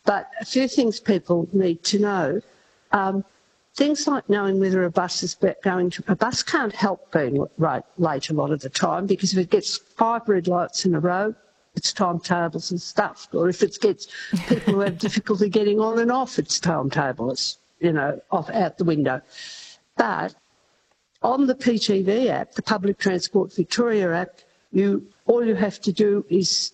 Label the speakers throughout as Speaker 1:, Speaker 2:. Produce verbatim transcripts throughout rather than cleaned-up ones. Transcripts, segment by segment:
Speaker 1: But a few things people need to know. Um, things like knowing whether a bus is going to... A bus can't help being right, late a lot of the time, because if it gets five red lights in a row, it's timetables and stuff. Or if it gets people who have difficulty getting on and off, it's timetable. It's, you know, off out the window. But on the P T V app, the Public Transport Victoria app, you all you have to do is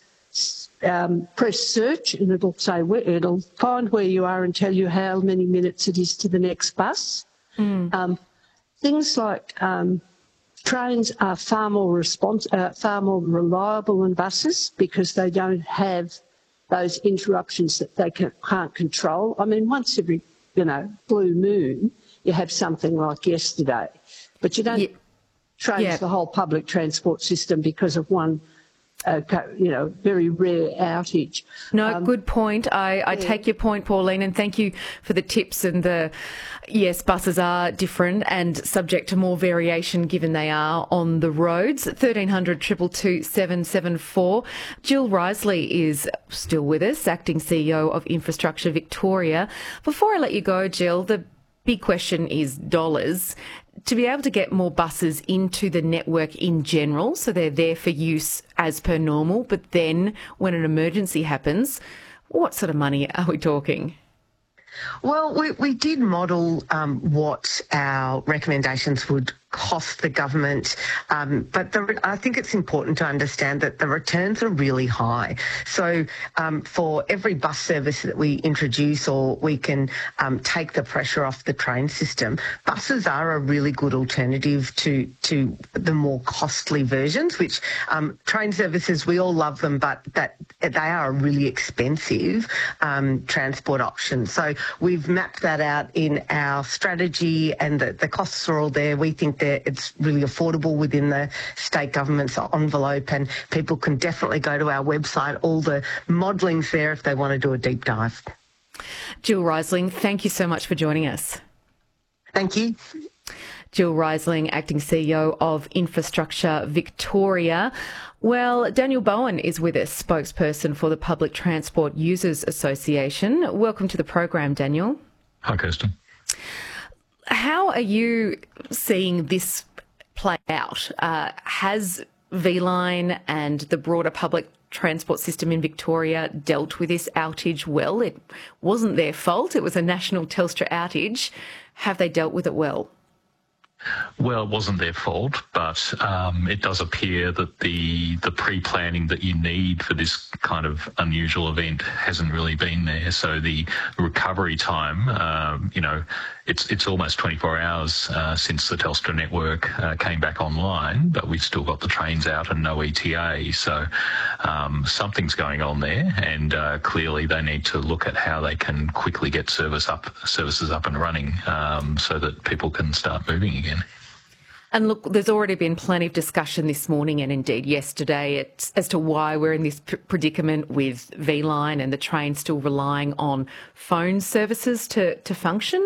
Speaker 1: um, press search, and it'll say where, it'll find where you are and tell you how many minutes it is to the next bus. Mm. Um, things like um, trains are far more respons- uh, far more reliable than buses, because they don't have those interruptions that they can, can't control. I mean, once every you know blue moon, you have something like yesterday, but you don't yeah. change yeah. the whole public transport system because of one. Uh, you know, very rare outage.
Speaker 2: No,
Speaker 1: um,
Speaker 2: good point. I, I yeah. take your point, Pauline, and thank you for the tips and the, yes, buses are different and subject to more variation given they are on the roads. thirteen hundred, two two two, seven seven four. Jill Risley is still with us, Acting C E O of Infrastructure Victoria. Before I let you go, Jill, the big question is dollars. To be able to get more buses into the network in general, so they're there for use as per normal, but then when an emergency happens, what sort of money are we talking?
Speaker 3: Well, we, we did model um, what our recommendations would cost the government, um, but the, I think it's important to understand that the returns are really high. So um, for every bus service that we introduce, or we can um, take the pressure off the train system, buses are a really good alternative to to the more costly versions, which um, train services, we all love them, but that they are a really expensive um, transport option. So we've mapped that out in our strategy, and the, the costs are all there. We think that it's really affordable within the state government's envelope, and people can definitely go to our website. All the modelling's there if they want to do a deep dive.
Speaker 2: Jill Risling, thank you so much for joining us.
Speaker 3: Thank you.
Speaker 2: Jill Risling, Acting C E O of Infrastructure Victoria. Well, Daniel Bowen is with us, spokesperson for the Public Transport Users Association. Welcome to the program, Daniel.
Speaker 4: Hi, Kirsten.
Speaker 2: How are you seeing this play out? Uh, has V-Line and the broader public transport system in Victoria dealt with this outage well? It wasn't their fault. It was a national Telstra outage. Have they dealt with it well?
Speaker 4: Well, it wasn't their fault, but um, it does appear that the the pre-planning that you need for this kind of unusual event hasn't really been there. So the recovery time, um, you know, it's it's almost twenty-four hours uh, since the Telstra network uh, came back online, but we've still got the trains out and no E T A. So um, something's going on there, and uh, clearly they need to look at how they can quickly get service up services up and running um, so that people can start moving again.
Speaker 2: And look, there's already been plenty of discussion this morning and indeed yesterday it's, as to why we're in this p- predicament with V-Line and the train still relying on phone services to, to function.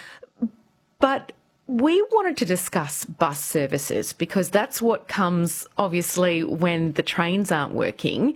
Speaker 2: But we wanted to discuss bus services because that's what comes, obviously, when the trains aren't working.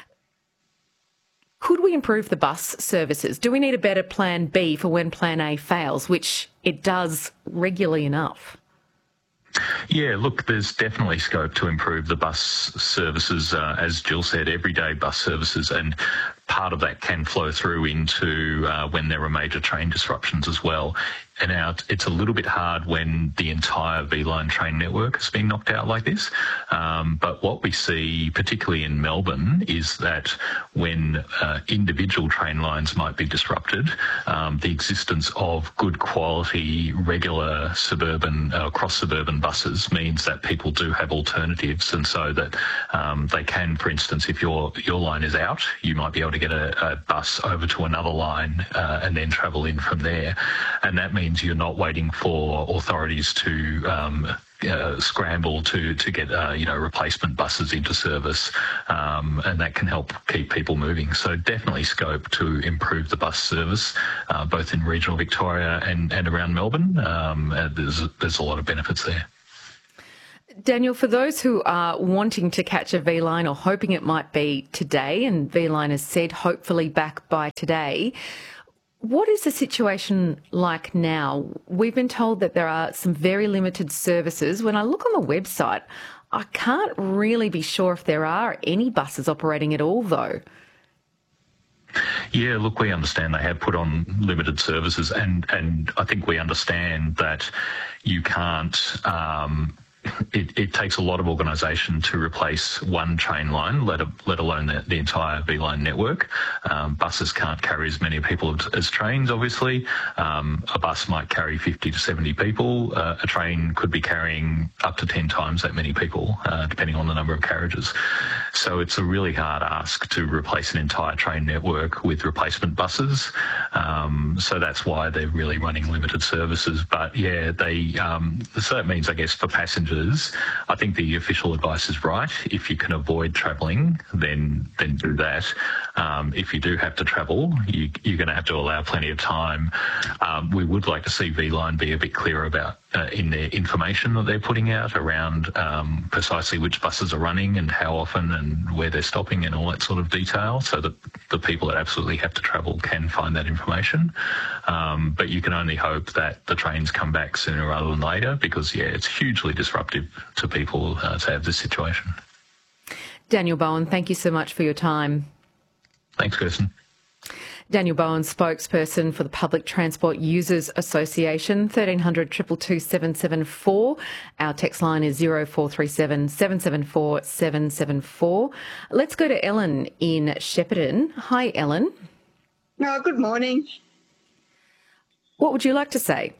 Speaker 2: Could we improve the bus services? Do we need a better plan B for when plan A fails, which it does regularly enough?
Speaker 4: Yeah, look, there's definitely scope to improve the bus services, uh, as Jill said, everyday bus services, and part of that can flow through into uh, when there are major train disruptions as well. And now it's a little bit hard when the entire V-Line train network has been knocked out like this. Um, but what we see, particularly in Melbourne, is that when uh, individual train lines might be disrupted, um, the existence of good quality, regular suburban, uh, cross-suburban buses means that people do have alternatives. And so that um, they can, for instance, if your, your line is out, you might be able to get a, a bus over to another line uh, and then travel in from there. And that means you're not waiting for authorities to um, uh, scramble to to get uh, you know replacement buses into service, um, and that can help keep people moving. So definitely scope to improve the bus service, uh, both in regional Victoria and, and around Melbourne. Um, and there's there's a lot of benefits there.
Speaker 2: Daniel, for those who are wanting to catch a V-Line or hoping it might be today, and V-Line has said hopefully back by today, what is the situation like now? We've been told that there are some very limited services. When I look on the website, I can't really be sure if there are any buses operating at all, though.
Speaker 4: Yeah, look, we understand they have put on limited services, and, and I think we understand that you can't... Um, It, it takes a lot of organisation to replace one train line, let, a, let alone the, the entire V-Line network. Um, buses can't carry as many people as, as trains, obviously. Um, a bus might carry fifty to seventy people. Uh, a train could be carrying up to ten times that many people, uh, depending on the number of carriages. So it's a really hard ask to replace an entire train network with replacement buses. Um, so that's why they're really running limited services. But yeah, they um, so that means, I guess, for passengers, I think the official advice is right. If you can avoid travelling, then then do that. Um, if you do have to travel, you, you're going to have to allow plenty of time. Um, we would like to see V-Line be a bit clearer about uh, in their information that they're putting out around um, precisely which buses are running and how often and where they're stopping and all that sort of detail, so that the people that absolutely have to travel can find that information. Um, but you can only hope that the trains come back sooner rather than later, because, yeah, it's hugely disruptive to people uh, to have this situation.
Speaker 2: Daniel Bowen, thank you so much for your time.
Speaker 4: Thanks, Kirsten.
Speaker 2: Daniel Bowen, spokesperson for the Public Transport Users Association, thirteen hundred, two two two, seven seven four. Our text line is zero four three seven, seven seven four, seven seven four. Let's go to Ellen in Shepparton. Hi, Ellen.
Speaker 5: No, good morning.
Speaker 2: What would you like to say?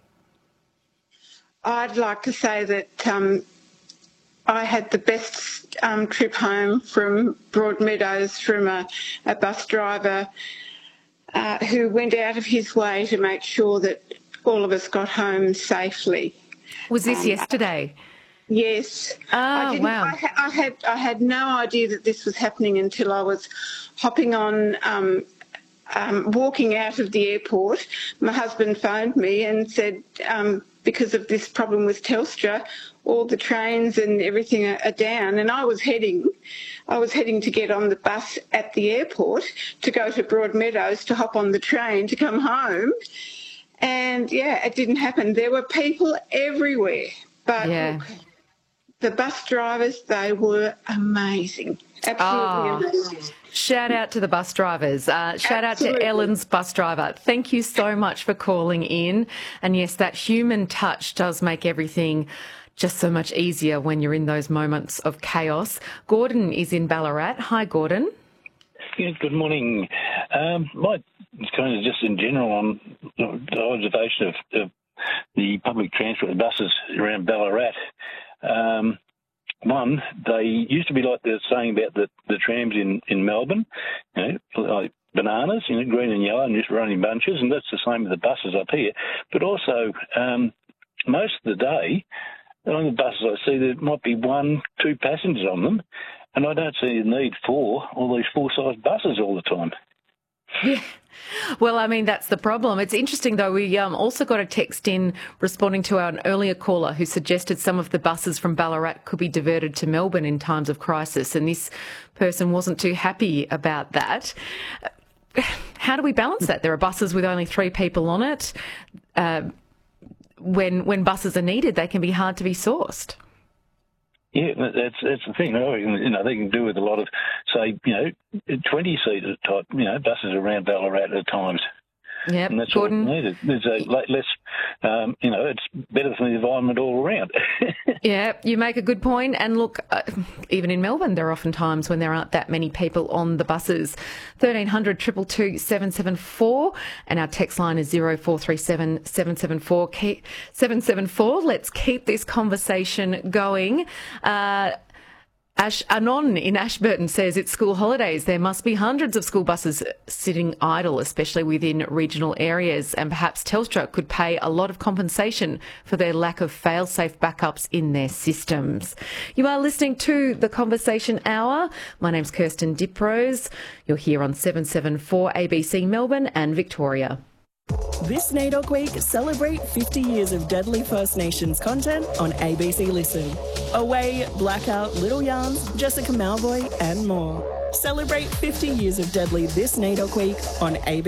Speaker 5: I'd like to say that um, I had the best um, trip home from Broadmeadows from a, a bus driver uh, who went out of his way to make sure that all of us got home safely.
Speaker 2: Was this
Speaker 5: um,
Speaker 2: yesterday?
Speaker 5: Yes.
Speaker 2: Oh,
Speaker 5: I didn't,
Speaker 2: wow.
Speaker 5: I, ha- I, had, I had no idea that this was happening until I was hopping on... Um, Um, walking out of the airport. My husband phoned me and said, um, because of this problem with Telstra, all the trains and everything are, are down. And I was heading, I was heading to get on the bus at the airport to go to Broadmeadows to hop on the train to come home. And yeah, it didn't happen. There were people everywhere, but
Speaker 2: yeah.
Speaker 5: look, the bus drivers, they were amazing. Absolutely
Speaker 2: oh.
Speaker 5: amazing.
Speaker 2: Shout out to the bus drivers. Uh, shout
Speaker 5: Absolutely.
Speaker 2: out to Ellen's bus driver. Thank you so much for calling in. And yes, that human touch does make everything just so much easier when you're in those moments of chaos. Gordon is in Ballarat. Hi, Gordon.
Speaker 6: Yeah, good morning. Um, my kind of just in general on the observation of, of the public transport buses around Ballarat. Um, One, they used to be like they're saying about the, the trams in, in Melbourne, you know, like bananas, you know, green and yellow and just running bunches, and that's the same with the buses up here. But also, um, most of the day, on the buses I see there might be one, two passengers on them, and I don't see the need for all these full-size buses all the time.
Speaker 2: Yeah. Well, I mean, that's the problem. It's interesting, though. We um, also got a text in responding to our earlier caller who suggested some of the buses from Ballarat could be diverted to Melbourne in times of crisis, and this person wasn't too happy about that. How do we balance that? There are buses with only three people on it. Uh, when when buses are needed, they can be hard to be sourced.
Speaker 6: Yeah, that's that's the thing. You know, they can do with a lot of, say, you know, twenty-seater type, you know, buses around Ballarat at times.
Speaker 2: Yeah,
Speaker 6: and that's
Speaker 2: Gordon.
Speaker 6: What needed. There's a less, um, you know, it's better for the environment all around.
Speaker 2: Yeah, you make a good point. And look, uh, even in Melbourne, there are often times when there aren't that many people on the buses. thirteen hundred, two two two, seven seven four, and our text line is zero four three seven, seven seven four, seven seven four. Let's keep this conversation going. Uh, Ash Anon in Ashburton says it's school holidays. There must be hundreds of school buses sitting idle, especially within regional areas, and perhaps Telstra could pay a lot of compensation for their lack of fail-safe backups in their systems. You are listening to The Conversation Hour. My name's Kirsten Diprose. You're here on seven seven four A B C Melbourne and Victoria.
Speaker 7: This NAIDOC Week, celebrate fifty years of Deadly First Nations content on A B C Listen. Away, Blackout, Little Yarns, Jessica Malvoy and more. Celebrate fifty years of Deadly this NAIDOC Week on A B C